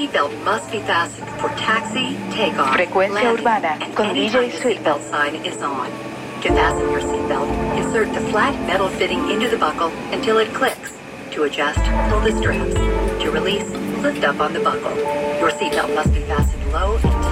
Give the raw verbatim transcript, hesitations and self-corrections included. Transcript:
seatbelt must be fastened for taxi, takeoff, Frecuencia landing, urbana and con any D time J the Sweetbelt. seatbelt sign is on. To fasten your seatbelt, insert the flat metal fitting into the buckle until it clicks. To adjust, pull the straps. To release, lift up on the buckle. Your seatbelt must be fastened low and